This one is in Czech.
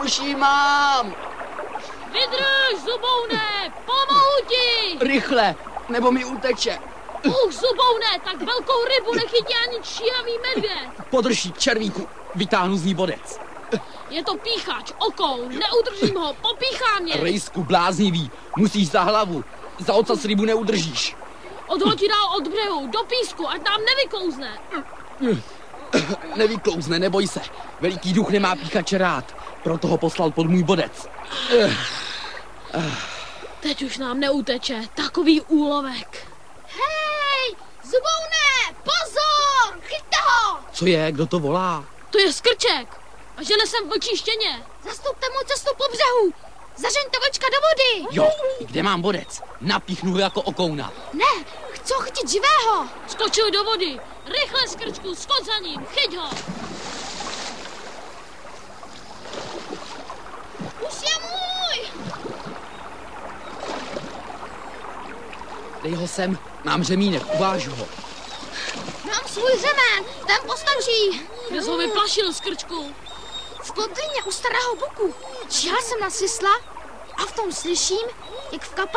Už ji mám! Vydrž, Zuboune! Pomohu ti! Rychle, nebo mi uteče. Zuboune, tak velkou rybu nechytí ani číhavý medvěd. Podrž ji, červíku, vytáhnu z ní bodec. Je to píchač, okoun, neudržím ho, popíchá mě. Rejsku, bláznivý, musíš za hlavu. Za ocas rybu neudržíš. Odhoď ji dál od břehu, do písku, ať nám nevyklouzne. Nevyklouzne, neboj se. Veliký duch nemá píchače rád, proto ho poslal pod můj bodec. Teď už nám neuteče, takový úlovek. Hej, Zuboune, pozor, chyťte ho! Co je, kdo to volá? To je Skrček a žene sem vlčí štěně. Zastupte mu cestu po břehu. Zažeňte vlčka do vody. Jo, kde mám bodec? Napíchnu ho jako okouna. Ne, chci ho chytit živého. Skočil do vody. Rychle, Skrčku, skoč za ním, chyť ho. Už je můj. Dej ho sem, mám řemínek, uvážu ho. Mám svůj řemen, ten postačí. Kde jsi ho vyplašil, Skrčku? V kodlině u starého buku. Číhal jsem na sisla a v tom slyším, jak v kapele